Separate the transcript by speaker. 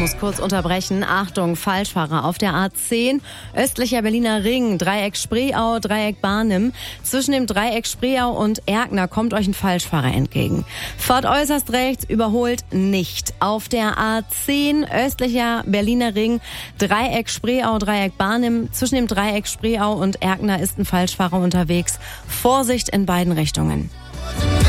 Speaker 1: muss kurz unterbrechen. Achtung, Falschfahrer auf der A10, östlicher Berliner Ring, Dreieck Spreeau, Dreieck Barnim. Zwischen dem Dreieck Spreeau und Erkner kommt euch ein Falschfahrer entgegen. Fahrt äußerst rechts, überholt nicht. Auf der A10, östlicher Berliner Ring, Dreieck Spreeau, Dreieck Barnim. Zwischen dem Dreieck Spreeau und Erkner ist ein Falschfahrer unterwegs. Vorsicht in beiden Richtungen.